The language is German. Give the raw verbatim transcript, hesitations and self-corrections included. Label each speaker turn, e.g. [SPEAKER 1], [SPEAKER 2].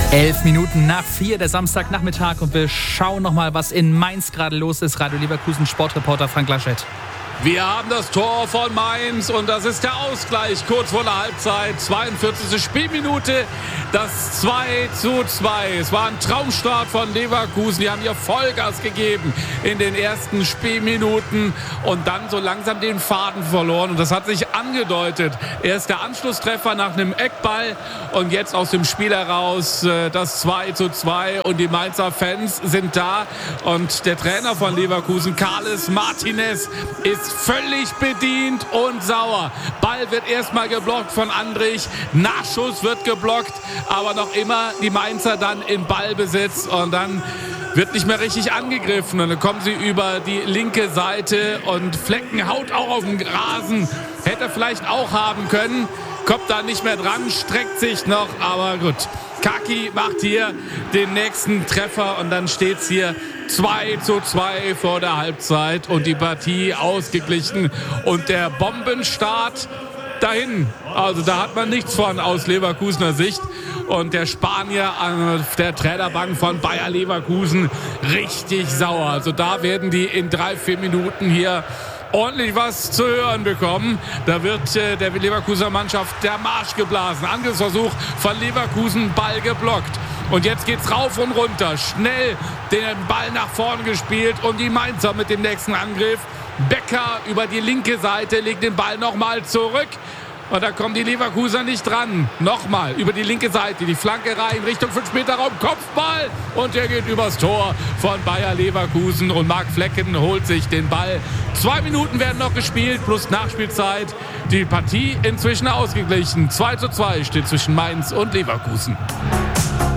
[SPEAKER 1] Elf Minuten nach vier, der Samstagnachmittag, und wir schauen nochmal, was in Mainz gerade los ist. Radio Leverkusen Sportreporter Frank Laschet.
[SPEAKER 2] Wir haben das Tor von Mainz und das ist der Ausgleich kurz vor der Halbzeit. zweiundvierzigste Spielminute, das zwei zu zwei. Es war ein Traumstart von Leverkusen. Die haben hier Vollgas gegeben in den ersten Spielminuten und dann so langsam den Faden verloren. Und das hat sich angedeutet. Erst der Anschlusstreffer nach einem Eckball und jetzt aus dem Spiel heraus das zwei zu zwei. Und die Mainzer Fans sind da. Und der Trainer von Leverkusen, Carles Martinez, ist völlig bedient und sauer. Ball wird erstmal geblockt von Andrich. Nachschuss wird geblockt. Aber noch immer die Mainzer dann in Ballbesitz. Und dann wird nicht mehr richtig angegriffen. Und dann kommen sie über die linke Seite. Und Flecken haut auch auf den Rasen. Hätte er vielleicht auch haben können. Kommt da nicht mehr dran, streckt sich noch. Aber gut. Kaki macht hier den nächsten Treffer. Und dann steht es hier zwei zu zwei vor der Halbzeit und die Partie ausgeglichen und der Bombenstart dahin. Also da hat man nichts von aus Leverkusener Sicht. Und der Spanier an der Trainerbank von Bayer Leverkusen richtig sauer. Also da werden die in drei, vier Minuten hier ordentlich was zu hören bekommen. Da wird äh, der Leverkusener Mannschaft der Marsch geblasen. Angriffsversuch von Leverkusen, Ball geblockt. Und jetzt geht's rauf und runter. Schnell den Ball nach vorn gespielt und die Mainzer mit dem nächsten Angriff. Becker über die linke Seite legt den Ball nochmal zurück. Und da kommen die Leverkusener nicht dran. Nochmal über die linke Seite, die Flanke rein, Richtung fünf Meter Raum, Kopfball. Und der geht übers Tor von Bayer Leverkusen. Und Marc Flecken holt sich den Ball. Zwei Minuten werden noch gespielt, plus Nachspielzeit. Die Partie inzwischen ausgeglichen. zwei zu zwei steht zwischen Mainz und Leverkusen.